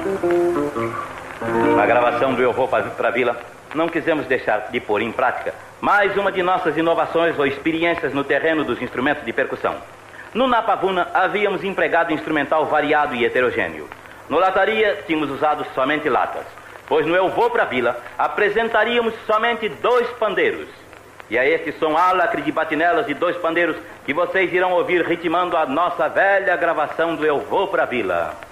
Na gravação do Eu Vou Pra Vila, não quisemos deixar de pôr em prática mais uma de nossas inovações ou experiências no terreno dos instrumentos de percussão. No Napavuna, havíamos empregado instrumental variado e heterogêneo. No Lataria, tínhamos usado somente latas, pois no Eu Vou Pra Vila, apresentaríamos somente 2 pandeiros. E é este som álacre de batinelas de 2 pandeiros que vocês irão ouvir ritmando a nossa velha gravação do Eu Vou Pra Vila.